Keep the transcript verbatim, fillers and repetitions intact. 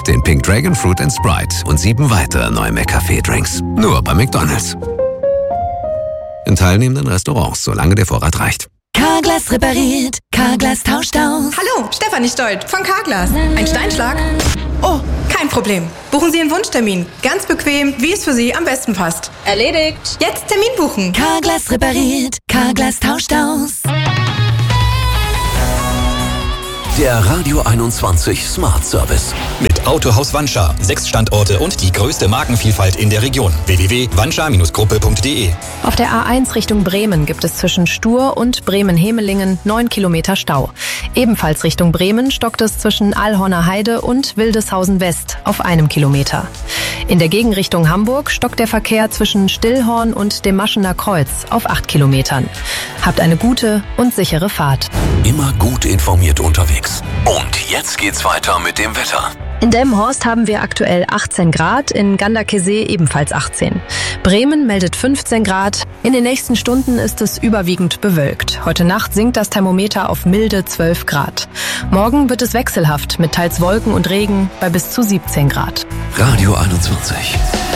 Grapefruit, den Pink Dragon Fruit and Sprite und sieben weitere neue McCafé-Drinks. Nur bei McDonald's. In teilnehmenden Restaurants, solange der Vorrat reicht. Carglass repariert, Carglass tauscht aus. Hallo, Stefanie Stolt von Carglass. Ein Steinschlag? Oh, kein Problem. Buchen Sie Ihren Wunschtermin. Ganz bequem, wie es für Sie am besten passt. Erledigt. Jetzt Termin buchen. Carglass repariert, Carglass tauscht aus. Der Radio einundzwanzig Smart Service. Mit Autohaus Wanscha. Sechs Standorte und die größte Markenvielfalt in der Region. w w w punkt wanscha Gruppe punkt de. Auf der A eins Richtung Bremen gibt es zwischen Stur und Bremen-Hemelingen neun Kilometer Stau. Ebenfalls Richtung Bremen stockt es zwischen Alhorner Heide und Wildeshausen West auf einem Kilometer. In der Gegenrichtung Hamburg stockt der Verkehr zwischen Stillhorn und dem Maschener Kreuz auf acht Kilometern. Habt eine gute und sichere Fahrt. Immer gut informiert unterwegs. Und jetzt geht's weiter mit dem Wetter. In Delmenhorst haben wir aktuell achtzehn Grad, in Gandakesee ebenfalls achtzehn. Bremen meldet fünfzehn Grad. In den nächsten Stunden ist es überwiegend bewölkt. Heute Nacht sinkt das Thermometer auf milde zwölf Grad. Morgen wird es wechselhaft mit teils Wolken und Regen bei bis zu siebzehn Grad. Radio einundzwanzig.